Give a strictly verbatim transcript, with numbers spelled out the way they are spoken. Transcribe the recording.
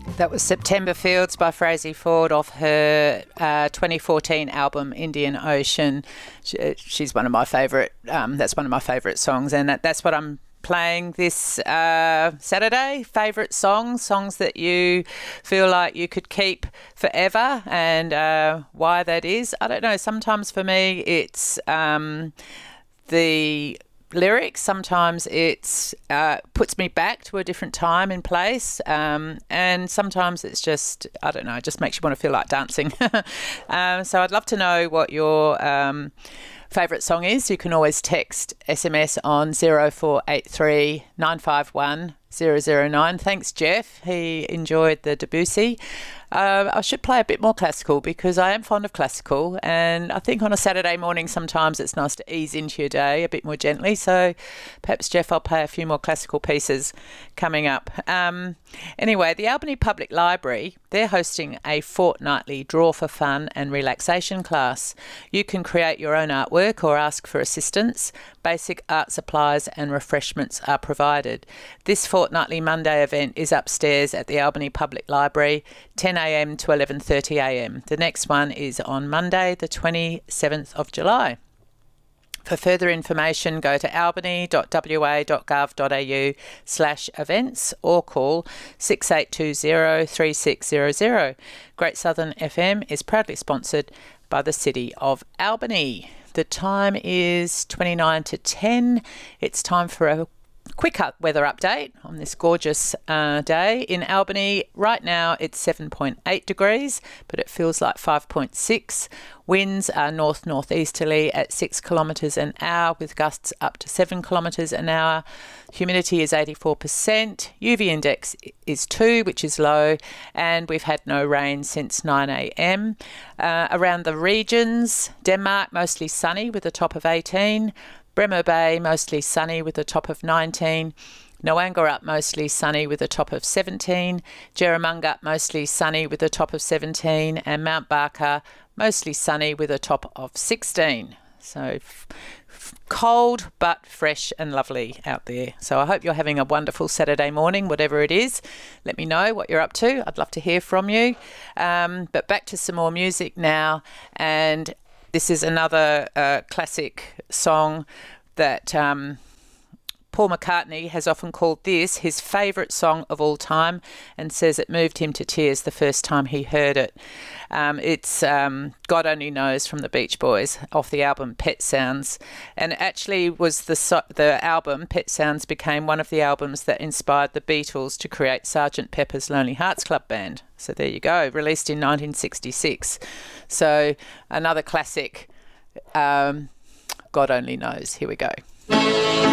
That was September Fields by Frazey Ford off her uh, twenty fourteen album Indian Ocean. She, she's one of my favourite, um, that's one of my favourite songs, and that, that's what I'm playing this uh, Saturday. Favourite songs, songs that you feel like you could keep forever, and uh, why that is. I don't know, sometimes for me it's um, the lyrics, sometimes it's uh, puts me back to a different time and place, um, and sometimes it's just, I don't know, it just makes you want to feel like dancing. um, so I'd love to know what your um, favourite song is. You can always text S M S on zero four eight three nine five one zero zero nine. Thanks, Jeff. He enjoyed the Debussy. Uh, I should play a bit more classical because I am fond of classical, and I think on a Saturday morning sometimes it's nice to ease into your day a bit more gently. So perhaps, Jeff, I'll play a few more classical pieces coming up. Um, anyway, the Albany Public Library, they're hosting a fortnightly Draw for Fun and Relaxation class. You can create your own artwork or ask for assistance. Basic art supplies and refreshments are provided. This fortnightly Monday event is upstairs at the Albany Public Library, ten a m to eleven thirty a m. The next one is on Monday, the twenty-seventh of July. For further information, go to albany dot w a dot gov dot a u slash events or call six eight two zero three six zero zero. Great Southern F M is proudly sponsored by the City of Albany. The time is twenty-nine to ten. It's time for a quick up weather update on this gorgeous uh, day in Albany. Right now it's seven point eight degrees, but it feels like five point six. Winds are north northeasterly at six kilometres an hour with gusts up to seven kilometres an hour. Humidity is eighty-four percent. U V index is two, which is low, and we've had no rain since nine a m. Uh, around the regions, Denmark mostly sunny with a top of eighteen. Bremer Bay mostly sunny with a top of nineteen. Noangarup mostly sunny with a top of seventeen. Jerramungup mostly sunny with a top of seventeen. And Mount Barker mostly sunny with a top of sixteen. So f- f- cold but fresh and lovely out there. So I hope you're having a wonderful Saturday morning, whatever it is. Let me know what you're up to. I'd love to hear from you. Um, but back to some more music now. And this is another uh, classic song that um, Paul McCartney has often called this his favourite song of all time, and says it moved him to tears the first time he heard it. Um, it's um, God Only Knows from the Beach Boys off the album Pet Sounds, and actually was the so- the album Pet Sounds became one of the albums that inspired the Beatles to create Sergeant Pepper's Lonely Hearts Club Band. So there you go, released in nineteen sixty-six. So another classic, um, God Only Knows. Here we go.